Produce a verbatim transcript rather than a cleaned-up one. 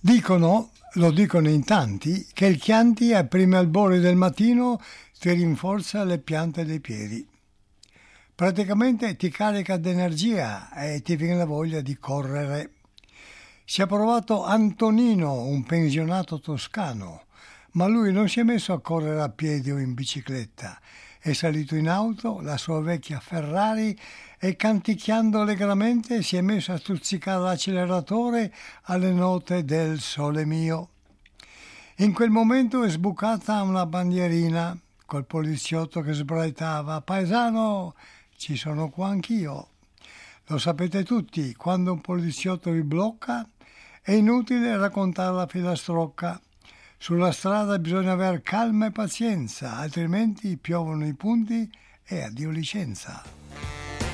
Dicono, lo dicono in tanti, che il Chianti ai primi albori del mattino ti rinforza le piante dei piedi. Praticamente ti carica d'energia e ti viene la voglia di correre. Ci ha provato Antonino, un pensionato toscano, ma lui non si è messo a correre a piedi o in bicicletta. È salito in auto, la sua vecchia Ferrari, e canticchiando allegramente si è messo a stuzzicare l'acceleratore alle note del Sole mio. In quel momento è sbucata una bandierina col poliziotto che sbraitava: «Paesano, ci sono qua anch'io». Lo sapete tutti, quando un poliziotto vi blocca è inutile raccontare la filastrocca. Sulla strada bisogna aver calma e pazienza, altrimenti piovono i punti e addio licenza.